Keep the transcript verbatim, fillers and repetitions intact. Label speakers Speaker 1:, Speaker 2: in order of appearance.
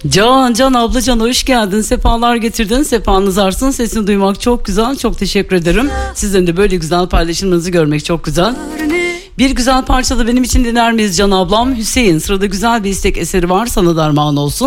Speaker 1: Can, Can ablacan hoş geldin. Sefalar getirdin. Sefanız artsın. Sesini duymak çok güzel. Çok teşekkür ederim. Sizin de böyle güzel paylaşımlarınızı görmek çok güzel. Bir güzel parça da benim için dinler miyiz Can ablam? Hüseyin, sırada güzel bir istek eseri var. Sana da armağan olsun.